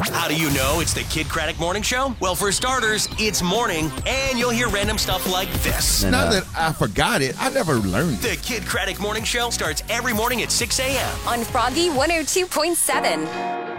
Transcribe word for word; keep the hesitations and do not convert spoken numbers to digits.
How do you know it's the Kid Craddock Morning Show? Well, for starters, it's morning, and you'll hear random stuff like this. It's not that I forgot it. I never learned it. The Kid Craddock Morning Show starts every morning at six a.m. on Froggy one oh two point seven.